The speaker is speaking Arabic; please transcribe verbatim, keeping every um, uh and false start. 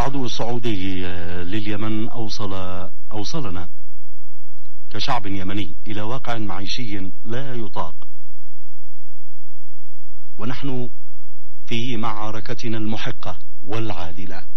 العدو السعودي لليمن أوصل أوصلنا كشعب يمني إلى واقع معيشي لا يطاق، ونحن في معركتنا المحقة والعادلة.